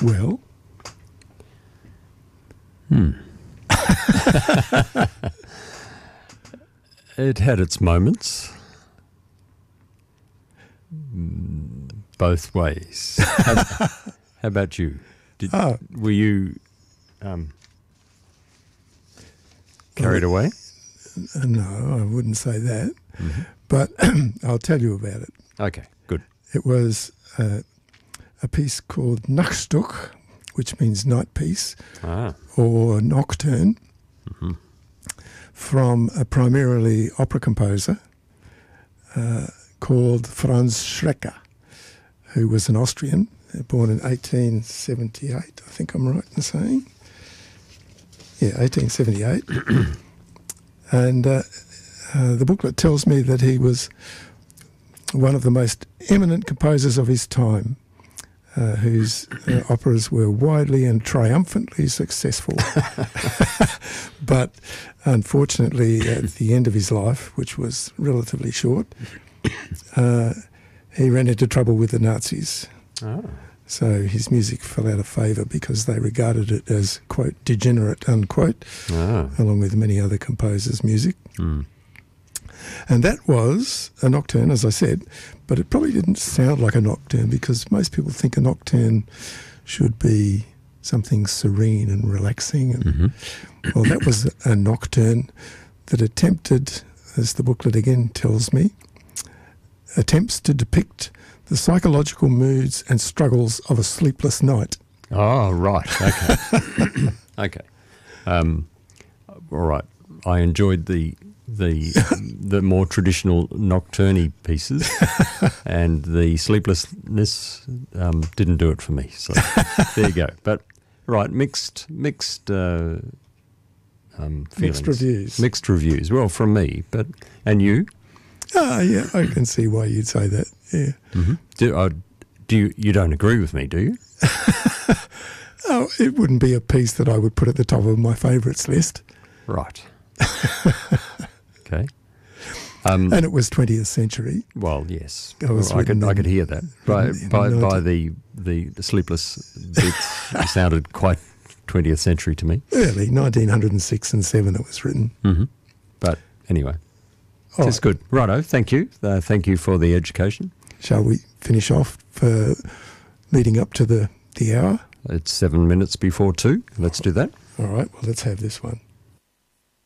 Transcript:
Well, It had its moments, both ways. How about you? Were you carried away? no, I wouldn't say that. But I'll tell you about it. Okay, good. It was a piece called Nachtstück, which means night piece, or nocturne, from a primarily opera composer called Franz Schrecker, who was an Austrian, born in 1878, I think I'm right in saying. Yeah, 1878. And the booklet tells me that he was one of the most eminent composers of his time, whose operas were widely and triumphantly successful. But unfortunately, at the end of his life, which was relatively short, he ran into trouble with the Nazis. So his music fell out of favour because they regarded it as, quote, degenerate, unquote, along with many other composers' music. And that was a nocturne, as I said, but it probably didn't sound like a nocturne because most people think a nocturne should be something serene and relaxing. And, well, that was a nocturne that attempted, as the booklet again tells me, attempts to depict the psychological moods and struggles of a sleepless night. Oh, right. Okay. Okay. All right. I enjoyed the more traditional nocturne pieces, and the sleeplessness didn't do it for me. So there you go. But right, mixed feelings. Mixed reviews. Mixed reviews. Well, from me, and you? Yeah, I can see why you'd say that. Yeah. You don't agree with me, do you? Oh, it wouldn't be a piece that I would put at the top of my favourites list. Right. Okay. And it was 20th century. Well, yes. I could hear that. By the sleepless bits, it sounded quite 20th century to me. Early, 1906 and 7 it was written. But anyway, it's good. Righto, thank you. Thank you for the education. Shall we finish off for leading up to the hour? It's 7 minutes before 2. Let's do that. All right, well, let's have this one.